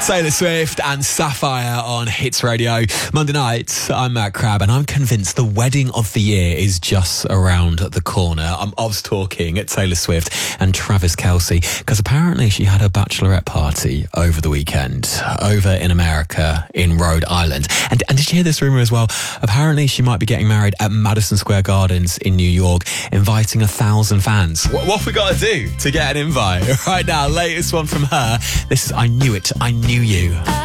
Taylor Swift and Sapphire on Hits Radio. Monday night, I'm Matt Crabb, and I'm convinced the wedding of the year is just around the corner. I'm talking at Taylor Swift and Travis Kelce, because apparently she had a bachelorette party over the weekend, over in America, in Rhode Island. And did you hear this rumour as well? Apparently she might be getting married at Madison Square Gardens in New York, inviting 1,000 fans. What have we got to do to get an invite? Right now, latest one from her. This is I Knew It, I Knew You.